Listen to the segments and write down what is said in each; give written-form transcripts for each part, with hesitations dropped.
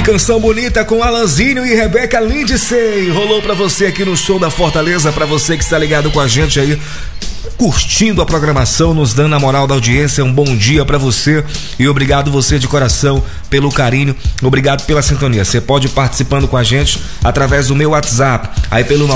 Canção bonita com Alanzinho e Rebeca Lindsay. Rolou pra você aqui no Show da Fortaleza, pra você que está ligado com a gente aí, curtindo a programação, nos dando a moral da audiência. Um bom dia pra você e obrigado você de coração pelo carinho, obrigado pela sintonia. Você pode ir participando com a gente através do meu WhatsApp, aí pelo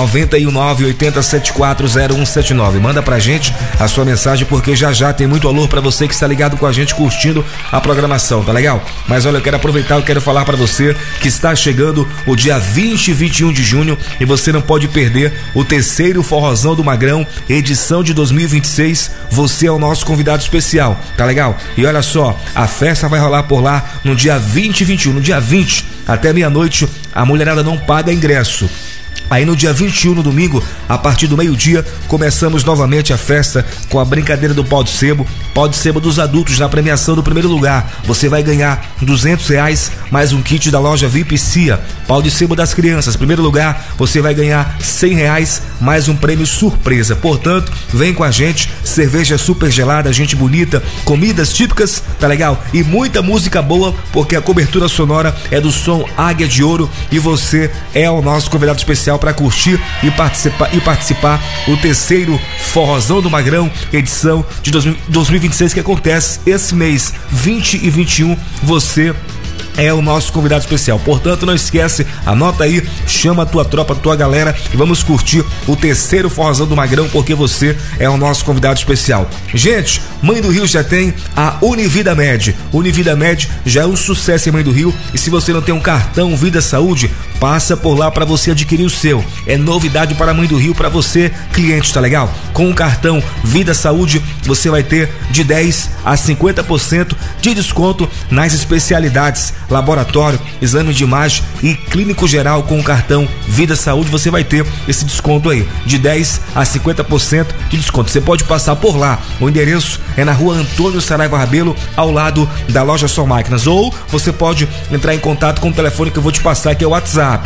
919-80740179. Manda pra gente a sua mensagem, porque já tem muito alô pra você que está ligado com a gente, curtindo a programação, tá legal? Mas olha, eu quero aproveitar, eu quero falar pra você que está chegando o dia 20 e 21 de junho e você não pode perder o terceiro Forrozão do Magrão, edição de 2026. Você é o nosso convidado especial, tá legal? E olha só, a festa vai rolar por lá no dia 20 e 21, no dia 20 até meia-noite, a mulherada não paga ingresso. Aí no dia 21, no domingo, a partir do meio-dia, começamos novamente a festa com a brincadeira do pau de sebo dos adultos na premiação do primeiro lugar. Você vai ganhar R$200 mais um kit da loja VIP Cia. Pau de sebo das crianças, primeiro lugar, você vai ganhar R$100 mais um prêmio surpresa. Portanto, vem com a gente, cerveja super gelada, gente bonita, comidas típicas, tá legal? E muita música boa, porque a cobertura sonora é do som Águia de Ouro e você é o nosso convidado especial para curtir e participar o terceiro Forrozão do Magrão, edição de 2026, que acontece esse mês 20 e 21. Você é o nosso convidado especial, portanto não esquece, anota aí, chama a tua tropa, a tua galera e vamos curtir o terceiro Forrozão do Magrão, porque você é o nosso convidado especial. Gente, Mãe do Rio já tem a Univida Med. Univida Med já é um sucesso em Mãe do Rio e se você não tem um cartão Vida Saúde, passa por lá para você adquirir o seu. É novidade para a Mãe do Rio, para você cliente, tá legal? Com o cartão Vida Saúde você vai ter de 10 a 50% de desconto nas especialidades laboratório, exame de imagem e clínico geral. Com o cartão Vida Saúde você vai ter esse desconto aí, de 10 a 50% de desconto. Você pode passar por lá. O endereço é na rua Antônio Saraiva Rabelo, ao lado da loja Só Máquinas, ou você pode entrar em contato com o telefone que eu vou te passar, que é o WhatsApp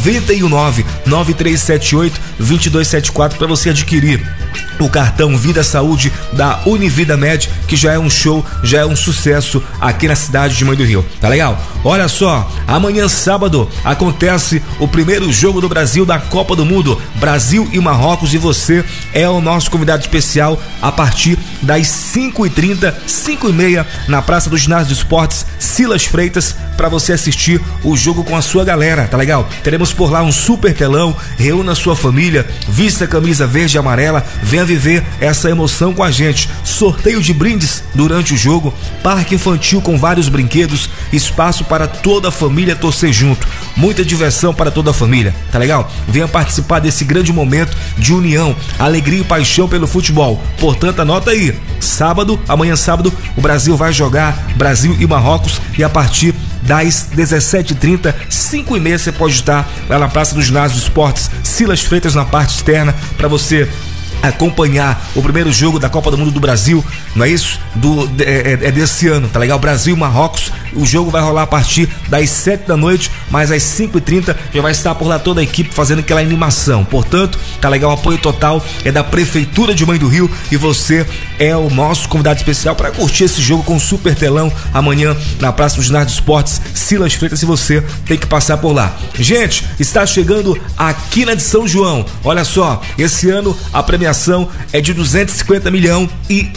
919-9378-2274, para você adquirir o cartão Vida Saúde da Univida Med, que já é um show, já é um sucesso aqui na cidade de Mãe do Rio, tá legal? Olha só, amanhã sábado acontece o primeiro jogo do Brasil da Copa do Mundo, Brasil e Marrocos, e você é o nosso convidado especial a partir das 5h30, 5h30, na Praça do Ginásio de Esportes Silas Freitas, para você assistir o jogo com a sua galera, tá legal? Teremos por lá um super telão, reúna sua família, vista a camisa verde e amarela, venha viver essa emoção com a gente. Sorteio de brindes durante o jogo, parque infantil com vários brinquedos, espaço para toda a família torcer junto, muita diversão para toda a família, tá legal? Venha participar desse grande momento de união, alegria e paixão pelo futebol. Portanto, anota aí, sábado, amanhã sábado, o Brasil vai jogar, Brasil e Marrocos, e a partir das 17h30, 5h30, você pode estar lá na Praça do Ginásio de Esportes Silas Freitas, na parte externa, para você acompanhar o primeiro jogo da Copa do Mundo do Brasil, não é isso? Desse ano, tá legal? Brasil e Marrocos, o jogo vai rolar a partir das 7 da noite, mas às 5h30 já vai estar por lá toda a equipe fazendo aquela animação. Portanto, tá legal? O apoio total é da Prefeitura de Mãe do Rio e você é o nosso convidado especial para curtir esse jogo com super telão amanhã na Praça do Ginásio de Esportes Silas Freitas, e você tem que passar por lá. Gente, está chegando aqui na de São João. Olha só, esse ano a premiação é de 250 milhões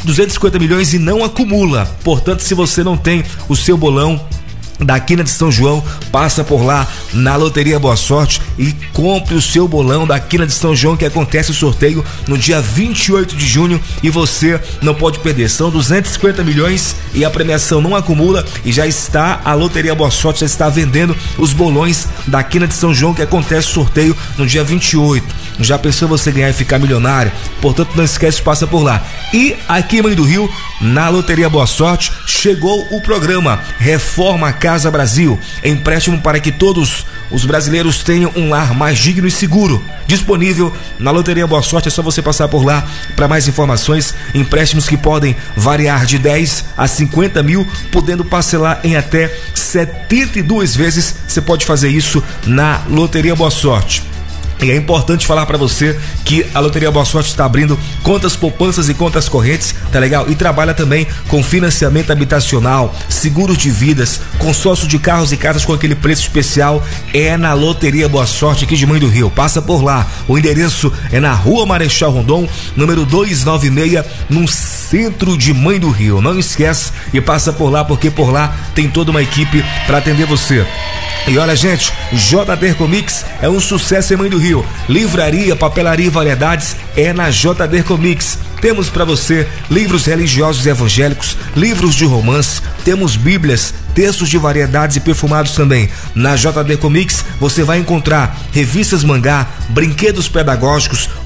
e não acumula. Portanto, se você não tem o seu bolão da Quina de São João, passa por lá na Loteria Boa Sorte e compre o seu bolão da Quina de São João, que acontece o sorteio no dia 28 de junho e você não pode perder. São 250 milhões e a premiação não acumula, e já está, a Loteria Boa Sorte já está vendendo os bolões da Quina de São João, que acontece o sorteio no dia 28. Já pensou você ganhar e ficar milionário? Portanto, não esquece, passa por lá. E aqui em Mãe do Rio, na Loteria Boa Sorte, chegou o programa Reforma Casa Brasil, empréstimo para que todos os brasileiros tenham um lar mais digno e seguro. Disponível na Loteria Boa Sorte, é só você passar por lá para mais informações. Empréstimos que podem variar de 10 a 50 mil, podendo parcelar em até 72 vezes. Você pode fazer isso na Loteria Boa Sorte. E é importante falar para você que a Loteria Boa Sorte está abrindo contas poupanças e contas correntes, tá legal? E trabalha também com financiamento habitacional, seguros de vidas, consórcio de carros e casas com aquele preço especial. É na Loteria Boa Sorte aqui de Mãe do Rio. Passa por lá. O endereço é na Rua Marechal Rondon, número 296, no centro de Mãe do Rio. Não esquece e passa por lá, porque por lá tem toda uma equipe para atender você. E olha, gente, JD Comics é um sucesso em Mãe do Rio. Livraria, papelaria e variedades é na JD Comics. Temos para você livros religiosos e evangélicos, livros de romance, temos bíblias, textos de variedades e perfumados também. Na JD Comics você vai encontrar revistas mangá, brinquedos pedagógicos,